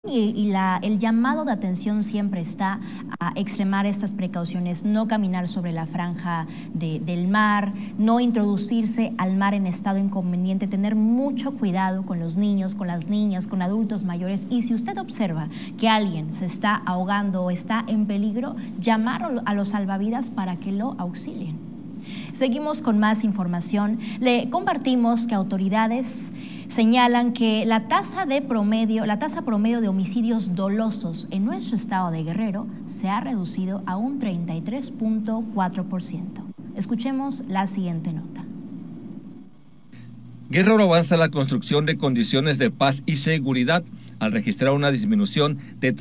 El llamado de atención siempre está a extremar estas precauciones, no caminar sobre la franja del mar, no introducirse al mar en estado inconveniente, tener mucho cuidado con los niños, con las niñas, con adultos mayores, y si usted observa que alguien se está ahogando o está en peligro, llamar a los salvavidas para que lo auxilien. Seguimos con más información. Le compartimos que autoridades señalan que la tasa promedio de homicidios dolosos en nuestro estado de Guerrero se ha reducido a un 33.4%. Escuchemos la siguiente nota. Guerrero avanza la construcción de condiciones de paz y seguridad al registrar una disminución de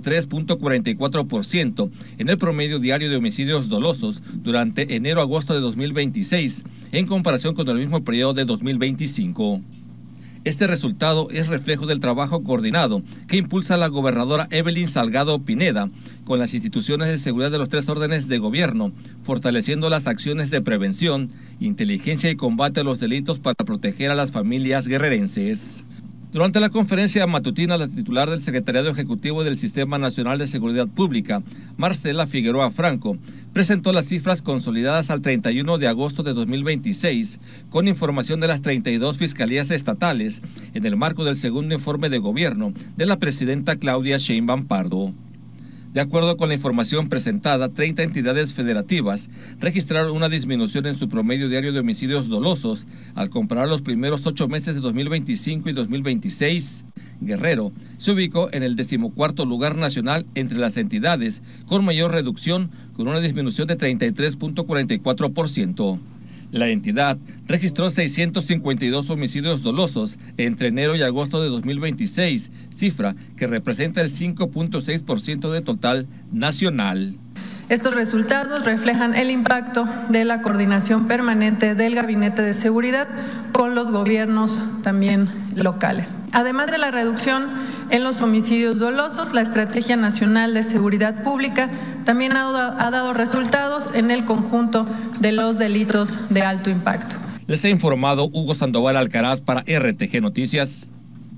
33.44% en el promedio diario de homicidios dolosos durante enero-agosto de 2026, en comparación con el mismo periodo de 2025. Este resultado es reflejo del trabajo coordinado que impulsa la gobernadora Evelyn Salgado Pineda con las instituciones de seguridad de los 3 órdenes de gobierno, fortaleciendo las acciones de prevención, inteligencia y combate a los delitos para proteger a las familias guerrerenses. Durante la conferencia matutina, la titular del Secretariado Ejecutivo del Sistema Nacional de Seguridad Pública, Marcela Figueroa Franco, presentó las cifras consolidadas al 31 de agosto de 2026, con información de las 32 fiscalías estatales, en el marco del segundo informe de gobierno de la presidenta Claudia Sheinbaum Pardo. De acuerdo con la información presentada, 30 entidades federativas registraron una disminución en su promedio diario de homicidios dolosos al comparar los primeros 8 meses de 2025 y 2026. Guerrero se ubicó en el 14º lugar nacional entre las entidades con mayor reducción, con una disminución de 33.44%. La entidad registró 652 homicidios dolosos entre enero y agosto de 2026, cifra que representa el 5.6% del total nacional. Estos resultados reflejan el impacto de la coordinación permanente del Gabinete de Seguridad con los gobiernos también locales. Además de la reducción en los homicidios dolosos, la Estrategia Nacional de Seguridad Pública también ha dado resultados en el conjunto de los delitos de alto impacto. Les ha informado Hugo Sandoval Alcaraz para RTG Noticias.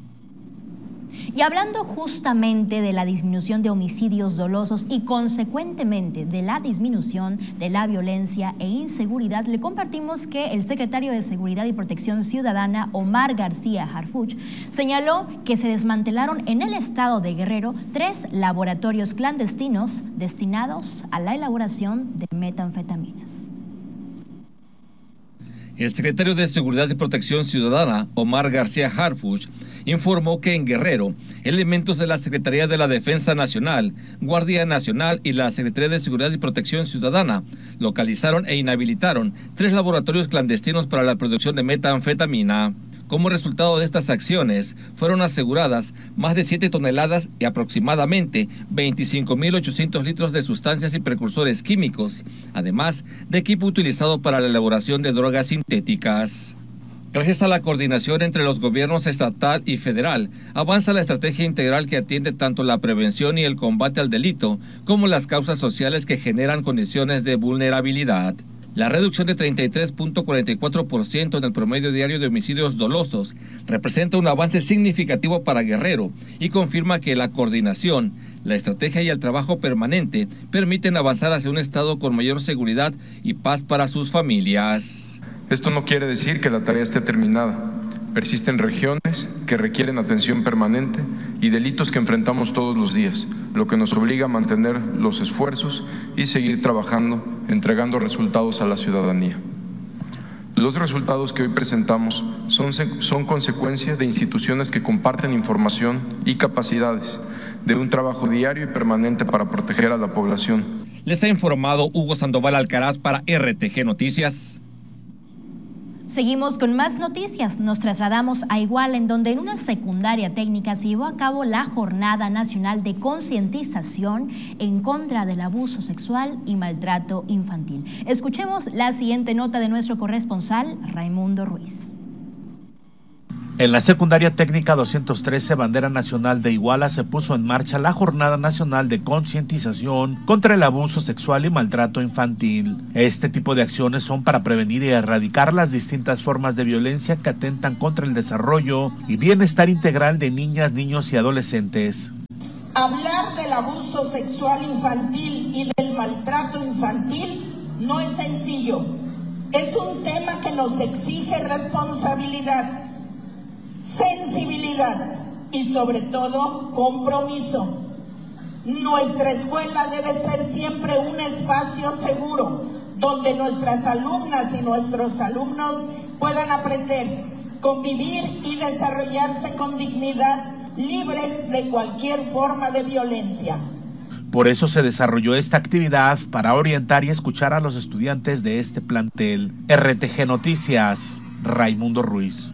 Y hablando justamente de la disminución de homicidios dolosos y consecuentemente de la disminución de la violencia e inseguridad, le compartimos que el secretario de Seguridad y Protección Ciudadana, Omar García Harfuch, señaló que se desmantelaron en el estado de Guerrero 3 laboratorios clandestinos destinados a la elaboración de metanfetaminas. El secretario de Seguridad y Protección Ciudadana, Omar García Harfuch, informó que en Guerrero, elementos de la Secretaría de la Defensa Nacional, Guardia Nacional y la Secretaría de Seguridad y Protección Ciudadana localizaron e inhabilitaron 3 laboratorios clandestinos para la producción de metanfetamina. Como resultado de estas acciones, fueron aseguradas más de 7 toneladas y aproximadamente 25.800 litros de sustancias y precursores químicos, además de equipo utilizado para la elaboración de drogas sintéticas. Gracias a la coordinación entre los gobiernos estatal y federal, avanza la estrategia integral que atiende tanto la prevención y el combate al delito, como las causas sociales que generan condiciones de vulnerabilidad. La reducción de 33.44% en el promedio diario de homicidios dolosos representa un avance significativo para Guerrero y confirma que la coordinación, la estrategia y el trabajo permanente permiten avanzar hacia un estado con mayor seguridad y paz para sus familias. Esto no quiere decir que la tarea esté terminada. Persisten regiones que requieren atención permanente y delitos que enfrentamos todos los días, lo que nos obliga a mantener los esfuerzos y seguir trabajando, entregando resultados a la ciudadanía. Los resultados que hoy presentamos son consecuencia de instituciones que comparten información y capacidades, de un trabajo diario y permanente para proteger a la población. Les ha informado Hugo Sandoval Alcaraz para RTG Noticias. Seguimos con más noticias. Nos trasladamos a Iguala, en donde en una secundaria técnica se llevó a cabo la Jornada Nacional de Concientización en contra del abuso sexual y maltrato infantil. Escuchemos la siguiente nota de nuestro corresponsal, Raimundo Ruiz. En la secundaria técnica 213 Bandera Nacional de Iguala se puso en marcha la Jornada Nacional de Concientización contra el Abuso Sexual y Maltrato Infantil. Este tipo de acciones son para prevenir y erradicar las distintas formas de violencia que atentan contra el desarrollo y bienestar integral de niñas, niños y adolescentes. Hablar del abuso sexual infantil y del maltrato infantil no es sencillo. Es un tema que nos exige responsabilidad, sensibilidad y sobre todo compromiso. Nuestra escuela debe ser siempre un espacio seguro donde nuestras alumnas y nuestros alumnos puedan aprender, convivir y desarrollarse con dignidad, libres de cualquier forma de violencia. Por eso se desarrolló esta actividad para orientar y escuchar a los estudiantes de este plantel. RTG Noticias, Raimundo Ruiz.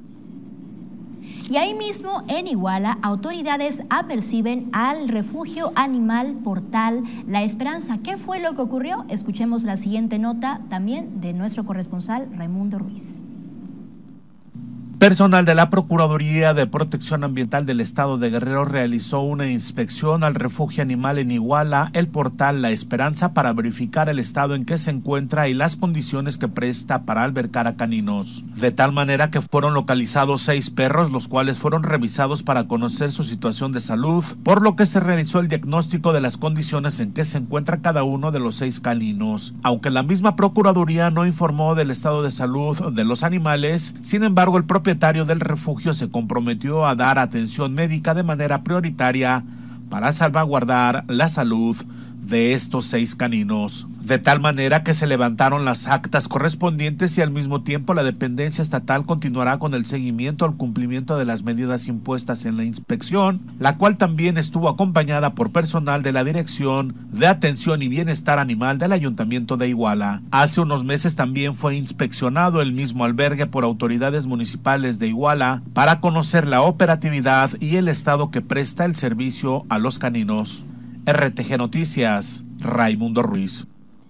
Y ahí mismo, en Iguala, autoridades aperciben al refugio animal Portal La Esperanza. ¿Qué fue lo que ocurrió? Escuchemos la siguiente nota también de nuestro corresponsal Raimundo Ruiz. Personal de la Procuraduría de Protección Ambiental del Estado de Guerrero realizó una inspección al refugio animal en Iguala, el Portal La Esperanza, para verificar el estado en que se encuentra y las condiciones que presta para albergar a caninos. De tal manera que fueron localizados 6 perros, los cuales fueron revisados para conocer su situación de salud, por lo que se realizó el diagnóstico de las condiciones en que se encuentra cada uno de los 6 caninos. Aunque la misma Procuraduría no informó del estado de salud de los animales, sin embargo el propietario del refugio se comprometió a dar atención médica de manera prioritaria para salvaguardar la salud de estos 6 caninos, de tal manera que se levantaron las actas correspondientes y al mismo tiempo la dependencia estatal continuará con el seguimiento al cumplimiento de las medidas impuestas en la inspección, la cual también estuvo acompañada por personal de la Dirección de Atención y Bienestar Animal del Ayuntamiento de Iguala. Hace unos meses también fue inspeccionado el mismo albergue por autoridades municipales de Iguala para conocer la operatividad y el estado que presta el servicio a los caninos. RTG Noticias, Raimundo Ruiz.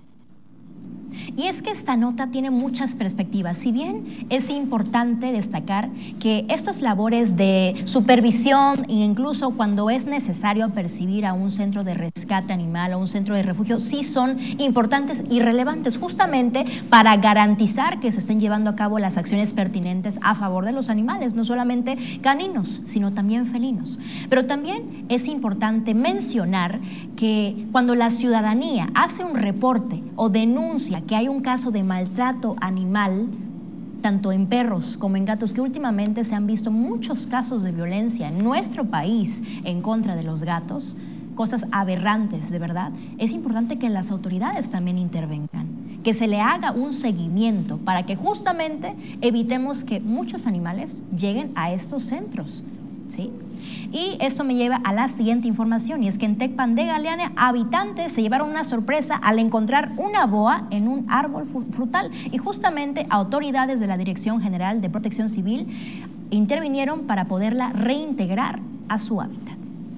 Y es que esta nota tiene muchas perspectivas. Si bien es importante destacar que estas labores de supervisión e incluso cuando es necesario percibir a un centro de rescate animal o un centro de refugio, sí son importantes y relevantes justamente para garantizar que se estén llevando a cabo las acciones pertinentes a favor de los animales, no solamente caninos, sino también felinos. Pero también es importante mencionar que cuando la ciudadanía hace un reporte o denuncia que hay un caso de maltrato animal, tanto en perros como en gatos, que últimamente se han visto muchos casos de violencia en nuestro país en contra de los gatos, cosas aberrantes, de verdad, es importante que las autoridades también intervengan, que se le haga un seguimiento para que justamente evitemos que muchos animales lleguen a estos centros, ¿sí? Y esto me lleva a la siguiente información, y es que en Tecpan de Galeana, habitantes se llevaron una sorpresa al encontrar una boa en un árbol frutal, y justamente autoridades de la Dirección General de Protección Civil intervinieron para poderla reintegrar a su hábitat.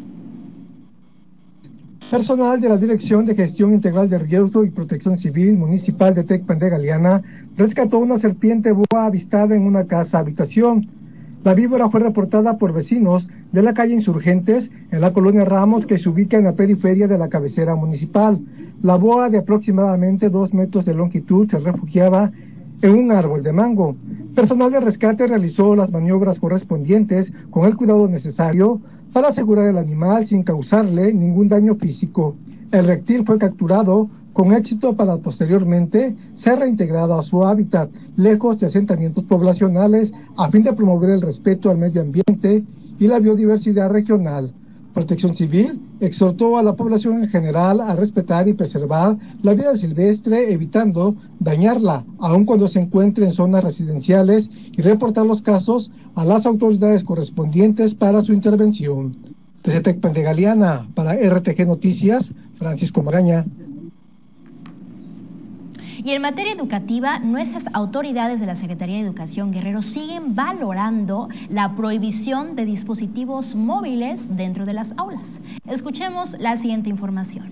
Personal de la Dirección de Gestión Integral de Riesgo y Protección Civil Municipal de Tecpan de Galeana rescató una serpiente boa avistada en una casa habitación. La víbora fue reportada por vecinos de la calle Insurgentes, en la colonia Ramos, que se ubica en la periferia de la cabecera municipal. La boa, de aproximadamente 2 metros de longitud, se refugiaba en un árbol de mango. Personal de rescate realizó las maniobras correspondientes con el cuidado necesario para asegurar el animal sin causarle ningún daño físico. El reptil fue capturado con éxito para posteriormente ser reintegrado a su hábitat, lejos de asentamientos poblacionales, a fin de promover el respeto al medio ambiente y la biodiversidad regional. Protección Civil exhortó a la población en general a respetar y preservar la vida silvestre, evitando dañarla, aun cuando se encuentre en zonas residenciales, y reportar los casos a las autoridades correspondientes para su intervención. Desde Tecpan de Galeana, para RTG Noticias, Francisco Magaña. Y en materia educativa, nuestras autoridades de la Secretaría de Educación Guerrero siguen valorando la prohibición de dispositivos móviles dentro de las aulas. Escuchemos la siguiente información.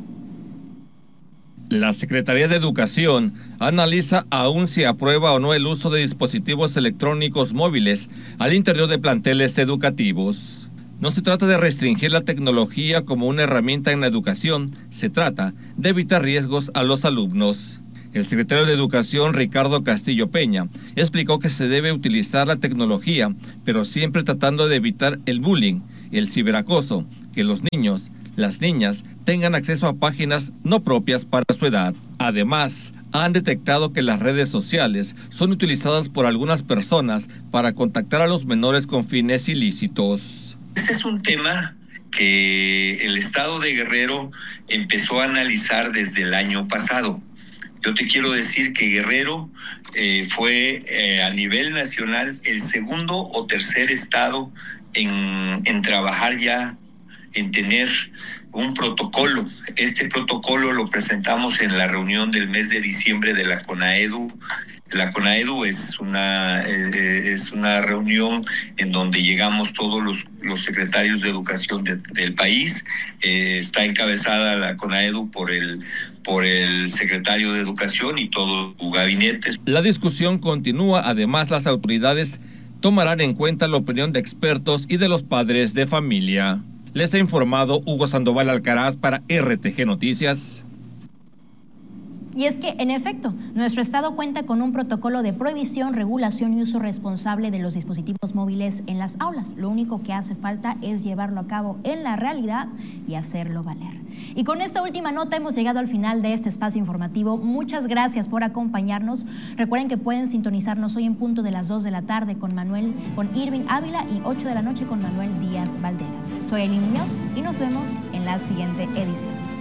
La Secretaría de Educación analiza aún si aprueba o no el uso de dispositivos electrónicos móviles al interior de planteles educativos. No se trata de restringir la tecnología como una herramienta en la educación, se trata de evitar riesgos a los alumnos. El secretario de Educación, Ricardo Castillo Peña, explicó que se debe utilizar la tecnología, pero siempre tratando de evitar el bullying, el ciberacoso, que los niños, las niñas, tengan acceso a páginas no propias para su edad. Además, han detectado que las redes sociales son utilizadas por algunas personas para contactar a los menores con fines ilícitos. Este es un tema que el Estado de Guerrero empezó a analizar desde el año pasado. Yo te quiero decir que Guerrero fue a nivel nacional el segundo o tercer estado en trabajar ya, en tener un protocolo. Este protocolo lo presentamos en la reunión del mes de diciembre de la CONAEDU. La CONAEDU es una reunión en donde llegamos todos los secretarios de educación del país. Está encabezada la CONAEDU por el secretario de Educación y todo su gabinete. La discusión continúa. Además, las autoridades tomarán en cuenta la opinión de expertos y de los padres de familia. Les ha informado Hugo Sandoval Alcaraz para RTG Noticias. Y es que, en efecto, nuestro estado cuenta con un protocolo de prohibición, regulación y uso responsable de los dispositivos móviles en las aulas. Lo único que hace falta es llevarlo a cabo en la realidad y hacerlo valer. Y con esta última nota hemos llegado al final de este espacio informativo. Muchas gracias por acompañarnos. Recuerden que pueden sintonizarnos hoy en punto de las 2 de la tarde con Irving Ávila y 8 de la noche con Manuel Díaz Valderas. Soy Eli Muñoz y nos vemos en la siguiente edición.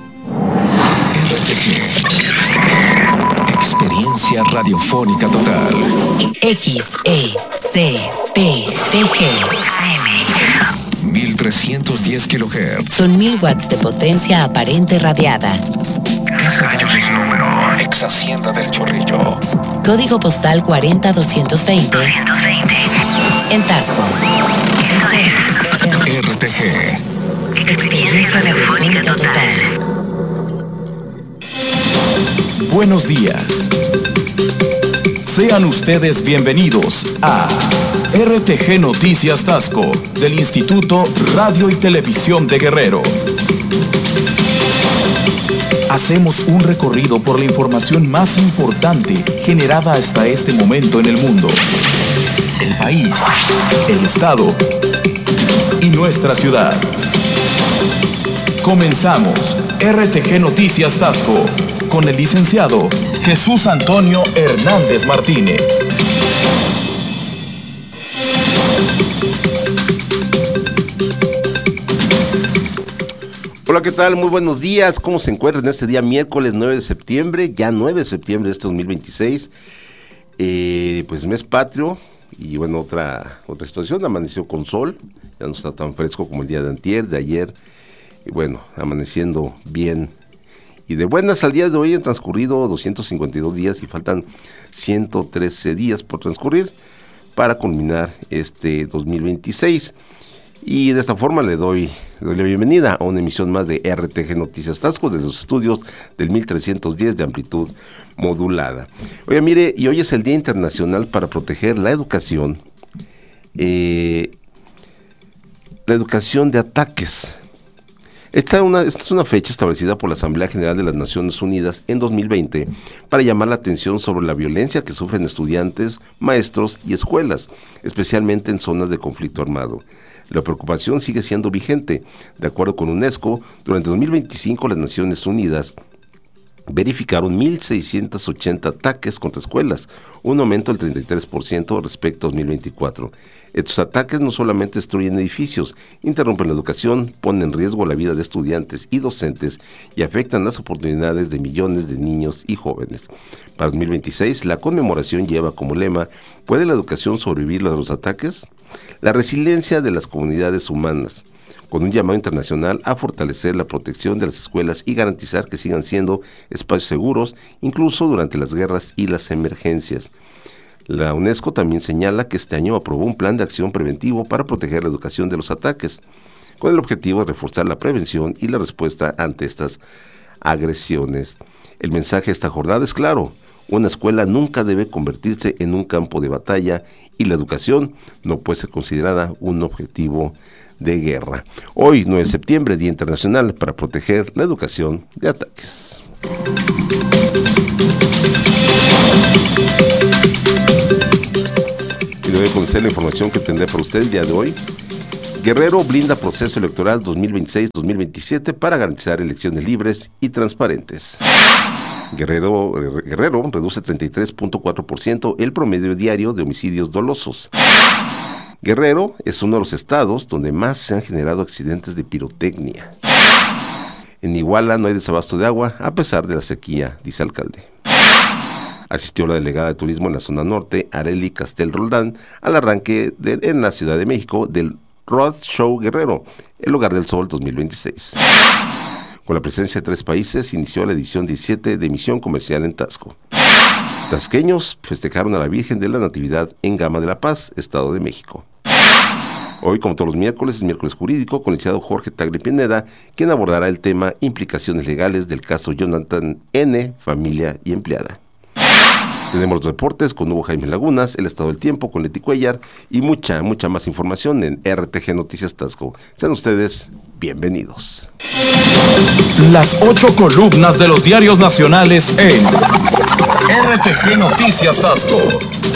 RTG. Experiencia radiofónica total. XECPTG. 1310 kHz. Son 1000 watts de potencia aparente radiada. Casa Gallos número 1. Ex Hacienda del Chorrillo. Código postal 40220. En Tasco. RTG. Experiencia radiofónica total. Buenos días. Sean ustedes bienvenidos a RTG Noticias Tasco del Instituto Radio y Televisión de Guerrero. Hacemos un recorrido por la información más importante generada hasta este momento en el mundo, el país, el estado y nuestra ciudad. Comenzamos RTG Noticias Tasco con el licenciado Jesús Antonio Hernández Martínez. Hola, ¿qué tal? Muy buenos días. ¿Cómo se encuentran este día miércoles 9 de septiembre? Ya 9 de septiembre de este 2026. Pues mes patrio. Y bueno, otra situación. Amaneció con sol. Ya no está tan fresco como el día de antier, de ayer. Y bueno, amaneciendo bien. Y de buenas al día de hoy han transcurrido 252 días y faltan 113 días por transcurrir para culminar este 2026. Y de esta forma le doy la bienvenida a una emisión más de RTG Noticias Tasco desde los estudios del 1310 de amplitud modulada. Oye, mire, y hoy es el Día Internacional para proteger la educación. La educación de ataques. Esta es una fecha establecida por la Asamblea General de las Naciones Unidas en 2020 para llamar la atención sobre la violencia que sufren estudiantes, maestros y escuelas, especialmente en zonas de conflicto armado. La preocupación sigue siendo vigente. De acuerdo con UNESCO, durante 2025 las Naciones Unidas verificaron 1.680 ataques contra escuelas, un aumento del 33% respecto a 2024. Estos ataques no solamente destruyen edificios, interrumpen la educación, ponen en riesgo la vida de estudiantes y docentes y afectan las oportunidades de millones de niños y jóvenes. Para 2026, la conmemoración lleva como lema: ¿puede la educación sobrevivir a los ataques? La resiliencia de las comunidades humanas, con un llamado internacional a fortalecer la protección de las escuelas y garantizar que sigan siendo espacios seguros, incluso durante las guerras y las emergencias. La UNESCO también señala que este año aprobó un plan de acción preventivo para proteger la educación de los ataques, con el objetivo de reforzar la prevención y la respuesta ante estas agresiones. El mensaje de esta jornada es claro: una escuela nunca debe convertirse en un campo de batalla y la educación no puede ser considerada un objetivo de guerra. Hoy, 9 de septiembre, Día Internacional para proteger la educación de ataques. Y le voy a conocer la información que tendré para usted el día de hoy. Guerrero blinda proceso electoral 2026-2027 para garantizar elecciones libres y transparentes. Guerrero reduce 33.4% el promedio diario de homicidios dolosos. Guerrero es uno de los estados donde más se han generado accidentes de pirotecnia. En Iguala no hay desabasto de agua a pesar de la sequía, dice alcalde. Asistió la delegada de turismo en la zona norte, Arely Castel Roldán, al arranque en la Ciudad de México del Road Show Guerrero, el Hogar del Sol 2026. Con la presencia de 3 países, inició la edición 17 de Misión Comercial en Taxco. Tasqueños festejaron a la Virgen de la Natividad en Gama de la Paz, Estado de México. Hoy, como todos los miércoles, es miércoles jurídico con el licenciado Jorge Tagle Pineda, quien abordará el tema implicaciones legales del caso Jonathan N., familia y empleada. Tenemos los reportes con Hugo Jaime Lagunas, el estado del tiempo con Leti Cuellar y mucha más información en RTG Noticias Taxco. Sean ustedes bienvenidos. Las 8 columnas de los diarios nacionales en RTG Noticias Taxco.